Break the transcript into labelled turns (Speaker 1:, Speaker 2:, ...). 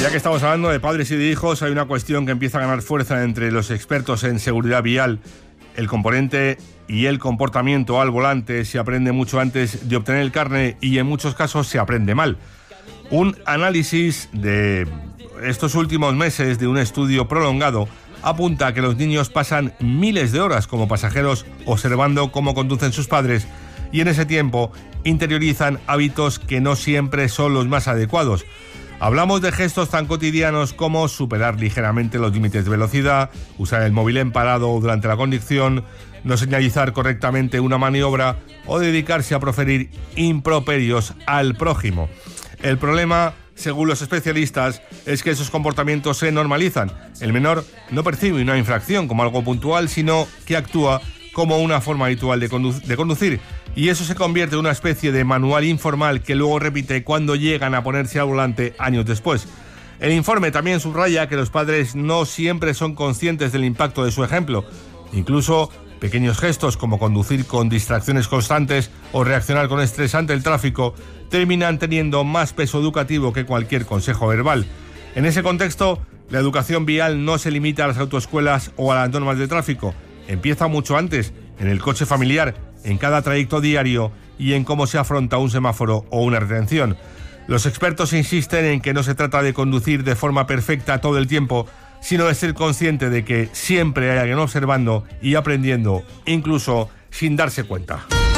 Speaker 1: Ya que estamos hablando de padres y de hijos, hay una cuestión que empieza a ganar fuerza entre los expertos en seguridad vial. El componente y el comportamiento al volante se aprende mucho antes de obtener el carné y en muchos casos se aprende mal. Un análisis de estos últimos meses de un estudio prolongado apunta a que los niños pasan miles de horas como pasajeros observando cómo conducen sus padres y en ese tiempo interiorizan hábitos que no siempre son los más adecuados. Hablamos de gestos tan cotidianos como superar ligeramente los límites de velocidad, usar el móvil en parado o durante la conducción, no señalizar correctamente una maniobra o dedicarse a proferir improperios al prójimo. El problema, según los especialistas, es que esos comportamientos se normalizan. El menor no percibe una infracción como algo puntual, sino que actúa como una forma habitual de conducir. Y eso se convierte en una especie de manual informal que luego repite cuando llegan a ponerse al volante años después. El informe también subraya que los padres no siempre son conscientes del impacto de su ejemplo. Incluso pequeños gestos como conducir con distracciones constantes o reaccionar con estrés ante el tráfico terminan teniendo más peso educativo que cualquier consejo verbal. En ese contexto, la educación vial no se limita a las autoescuelas o a las normas de tráfico. Empieza mucho antes, en el coche familiar, en cada trayecto diario y en cómo se afronta un semáforo o una retención. Los expertos insisten en que no se trata de conducir de forma perfecta todo el tiempo, sino de ser consciente de que siempre hay alguien observando y aprendiendo, incluso sin darse cuenta.